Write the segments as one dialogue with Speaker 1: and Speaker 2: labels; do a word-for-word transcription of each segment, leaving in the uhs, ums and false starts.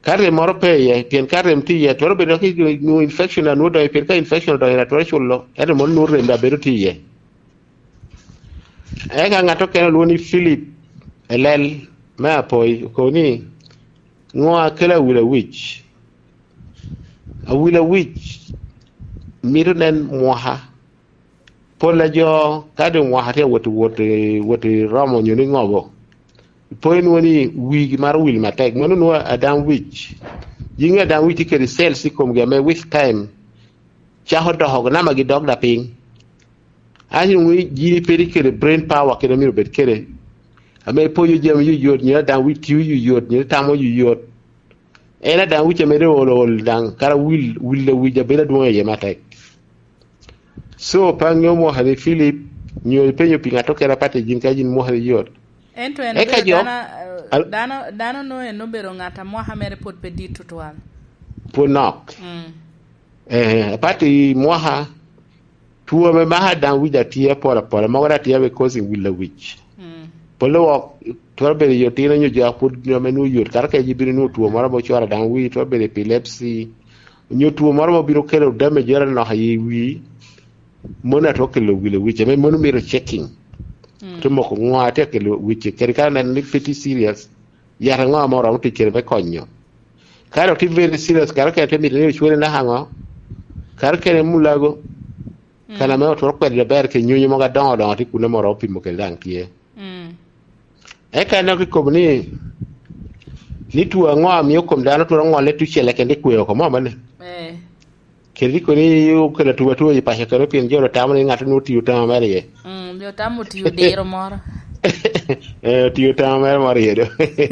Speaker 1: kare moro pe ye pien kare mti ye to bedo ki no infection no do pien ka infection do ina to chulo ere mon nur remba bedo ti ye e ka ngato ken luoni Philip elel ma poi ko ni ngoa kala wila witch a wila witch mirnen moha pola jo kade moha te wotu wotu wotu ramo nyuni ngobo point woni wi mar wil matek mono no adam witch yinga adam witch ke sel si kom game with time cha hodo hogo na magi dog da ping ani wi ji peri ke brain power ke mi robet kere ame po yu jem yu yot ni adam witch yu yu yot ni tamo yu yot ena adam witch me do lol dan kara wil wil wi ja bela do ye matek so panyo mo hade Philip nyo penyo pinga to kera pate jinka jin mo hade yot
Speaker 2: ento en dana dana dana no en no bero ngata mo ha mere pot pedi tutwal
Speaker 1: po nok mm eh pati mo ha tuwa me ma ha dan wi da tie pora pora mo da tie be causing will witch mm polo to be yo tino nyo ja put no me no yot kar ka jibiri no tuwa mara mo chora dan wi to be epilepsy nyo tuwa mara mo biro kelo damage jara no ha yi wi mona to kelo will witch me mono miro checking to mo ko ngwate ke wiche kerika na ni pretty serious ya ngwa mo ra uti kere be konyo karo ti very serious karo ke te mi ne chwele na hango karo ke mulago kana me to ko de ber ke nyunyu mo ga don don ti kuna mo ro pi mo ke lankie mm e kana ko ni ni tu ngwa mi ko mdana to ngwa le tu chele ke ndi kuyo ko mo mane eh keri ko ni yu ko tu tu yi pa ke ro pin joro tamani ngata no ti utama mare ye
Speaker 2: mm yo tamu ti udero moro
Speaker 1: eh ti utama mare mare ye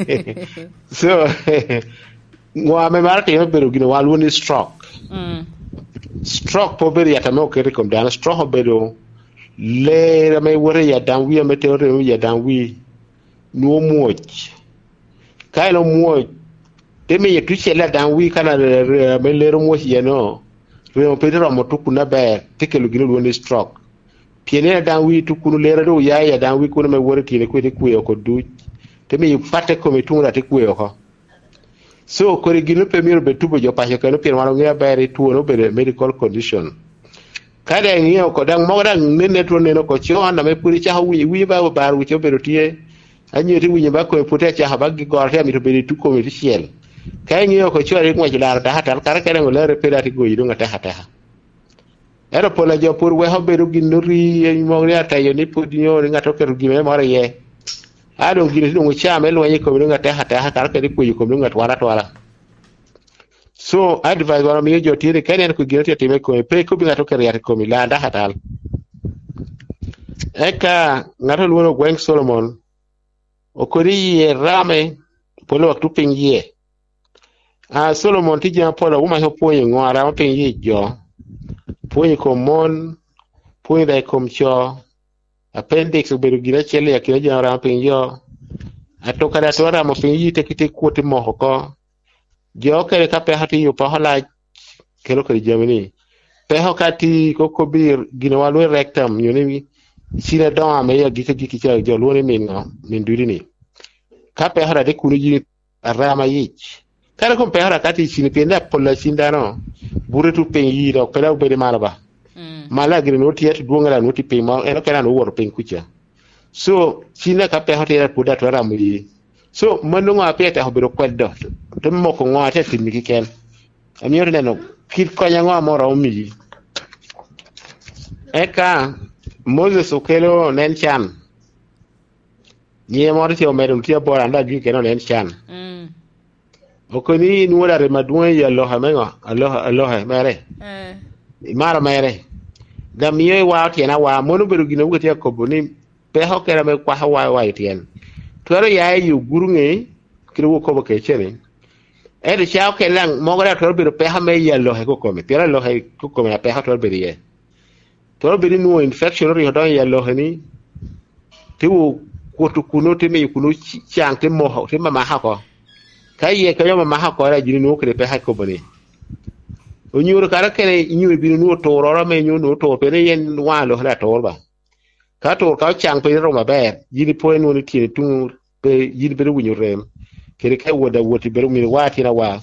Speaker 1: so ngwa me mara te bero gino walu ni stroke mm stroke po beri ata mo keri ko mdana stroke bero le me wore ya dan wi me te ore ya dan wi no moch kai no moch te me ye tu chele dan wi kana me le ro moch ye no we pedro mo tukuna be tikelu gino woni stroke piene dan wi tukunu lera do ya ya dan wi kuno me wore tine ko te kuyo ko du te me fate ko me tunra te kuyo ko so ko gino pe miro be tubo jo pa ko no pier maro ngia be tu no be medical condition kada ngia ko dan mo dan ne ne to ne no ko cho na me puri cha wi wi ba ba ru cho be ro tie anyi ti wi ba ko pute cha ba gi gor te mi to be tu ko mi ti shel kai ngiyo ko chori ngwa jilar da hatal kar kare ngol re pedati go yidu ngata hata ero pola jo pur we hobe ru ginuri e mo ri ata yo ni pudinyo ri ngato ke ru gime more ye ado gine du ngcha me lo ye ko ru ngata hata kar kare ko yi ko ru ngata wala to wala so advise wala mi jo tire kane ko gine te me ko pe ko bi ngato ke ri ko mi la da hatal eka ngato luono Gweng Solomon o ko ri rame polo waktu pingie ah Solomon ti jam pola uma ho poyi ngora ma pin yi jo poyi ko mon poyi dai kom cho appendix be rugira chele ya kile jam ra pin yo atoka da to ra mo pin yi te kite ko te mo ko jo kere ka pe hati yo pa hala kelo ko jamini pe ho kati ko ko bir gino walu rectum yo ni sina don me ya gike gike cha jo lo ni min no min duri ni ka pe hala de kunu ji rama yi kare ko pehara kati chini penda pola sindano buretu pen yi do pela be de malaba mm mala gri no tiet duongala no ti pe ma eno kana no wor pen kucha so china ka pe hotel puda to ramu yi so manu nga pe ta hobiro kweddo to mo ko ngate tin mi ken amiyor neno kit ko nya nga moro mi eka Moses okelo nen chan nie moro ti o medo ti bora nda gi keno nen chan mm okoni nuora re maduon ya loha mengo aloha aloha mere eh mara mere da miyo wa tiena wa monu beru gino ngati akoboni pe ho kera me kwa wa wa tien toro ya yu gurunge kiro ko bo ke chere e de chao ke lang mo gara toro beru pe ha me ya loha ko kome tera loha ko kome pe ha toro beru ye toro beru no infection ri hodon ya loha ni tiwo ko to kuno te me kuno chang te mo ho te mama ha ko kai ka yoma ma ko ra jini no kre pe ha ko bani o nyuro kara kene nyuro bi no to ro me nyu no to pe ne yen wa lo la to ba ka to ka chang pe ro ma be jini po no ni ti tu pe jini be ru nyu rem kere kai woda woti be ru mi wa ti na wa